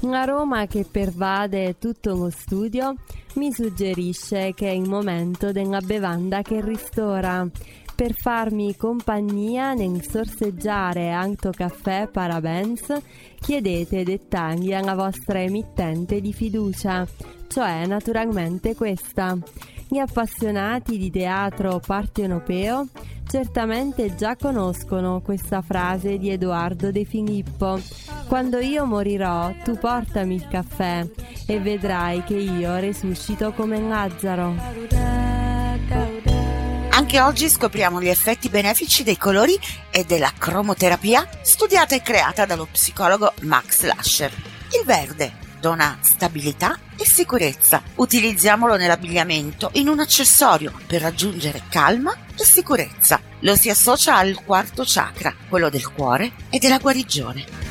Un aroma che pervade tutto lo studio mi suggerisce che è il momento della bevanda che ristora. Per farmi compagnia nel sorseggiare Anto Caffè Parabens, chiedete dettagli alla vostra emittente di fiducia, cioè naturalmente questa. Gli appassionati di teatro partenopeo certamente già conoscono questa frase di Edoardo De Filippo: quando io morirò, tu portami il caffè e vedrai che io resuscito come Lazzaro. Anche oggi scopriamo gli effetti benefici dei colori e della cromoterapia studiata e creata dallo psicologo Max Lasher. Il verde dona stabilità e sicurezza. Utilizziamolo nell'abbigliamento in un accessorio per raggiungere calma e sicurezza. Lo si associa al quarto chakra, quello del cuore e della guarigione.